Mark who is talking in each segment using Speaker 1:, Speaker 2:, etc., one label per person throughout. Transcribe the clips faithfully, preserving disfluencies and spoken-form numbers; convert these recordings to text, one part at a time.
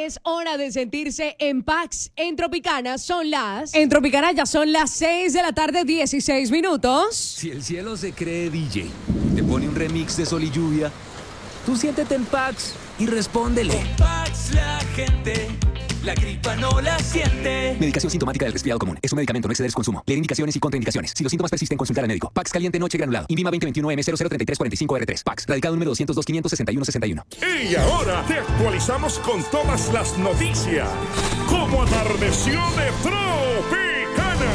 Speaker 1: Es hora de sentirse en Pax. En Tropicana son las... En Tropicana ya son las seis de la tarde, dieciséis minutos.
Speaker 2: Si el cielo se cree D J, te pone un remix de Sol y Lluvia, tú siéntete en Pax y respóndele.
Speaker 3: Con Pax la gente, la gripa no la siente.
Speaker 2: Medicación sintomática del resfriado común. Es un medicamento, no exceder su consumo. Leer indicaciones y contraindicaciones. Si los síntomas persisten, consultar al médico. Pax caliente noche granulado. Invima veinte veintiuno M cero cero treinta y tres cuarenta y cinco R tres. Pax. Radicado número doscientos dos quinientos sesenta y uno sesenta y uno.
Speaker 4: Y ahora te actualizamos con todas las noticias. Como atardeció de Tropicana.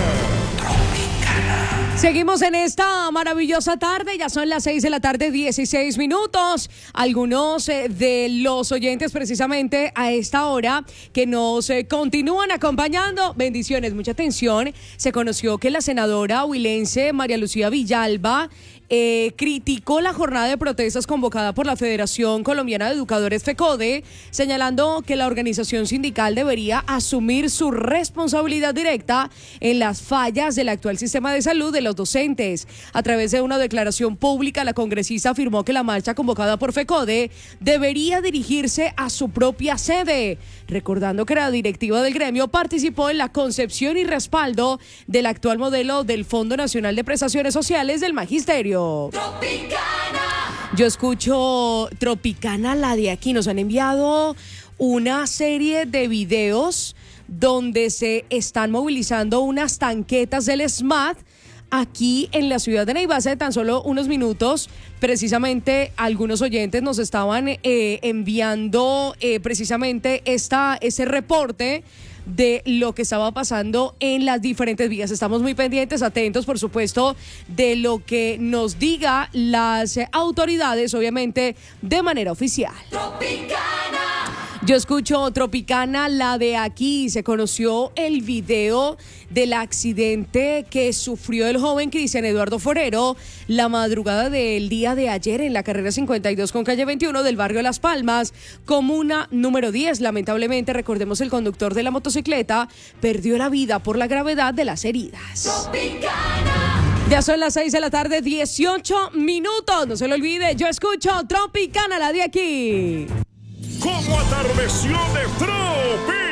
Speaker 1: Seguimos en esta maravillosa tarde, ya son las seis de la tarde, dieciséis minutos. Algunos eh, de los oyentes precisamente a esta hora que nos eh, continúan acompañando, bendiciones, mucha atención. Se conoció que la senadora huilense María Lucía Villalba Eh, criticó la jornada de protestas convocada por la Federación Colombiana de Educadores FECODE, señalando que la organización sindical debería asumir su responsabilidad directa en las fallas del actual sistema de salud de los docentes. A través de una declaración pública, la congresista afirmó que la marcha convocada por FECODE debería dirigirse a su propia sede, recordando que la directiva del gremio participó en la concepción y respaldo del actual modelo del Fondo Nacional de Prestaciones Sociales del Magisterio.
Speaker 3: Tropicana.
Speaker 1: Yo escucho Tropicana, la de aquí. Nos han enviado una serie de videos donde se están movilizando unas tanquetas del SMAT aquí en la ciudad de Neiva. Hace tan solo unos minutos, precisamente algunos oyentes nos estaban eh, enviando eh, precisamente esta, ese reporte de lo que estaba pasando en las diferentes vías. Estamos muy pendientes, atentos, por supuesto, de lo que nos diga las autoridades, obviamente, de manera oficial.
Speaker 3: Tropicana.
Speaker 1: Yo escucho Tropicana, la de aquí. Se conoció el video del accidente que sufrió el joven Cristian Eduardo Forero la madrugada del día de ayer en la carrera cincuenta y dos con calle veintiuno del barrio Las Palmas, comuna número diez. Lamentablemente, recordemos, el conductor de la motocicleta perdió la vida por la gravedad de las heridas.
Speaker 3: Tropicana.
Speaker 1: Ya son las seis de la tarde, dieciocho minutos. No se lo olvide, yo escucho Tropicana, la de aquí.
Speaker 4: Como atardeció de Tropicana.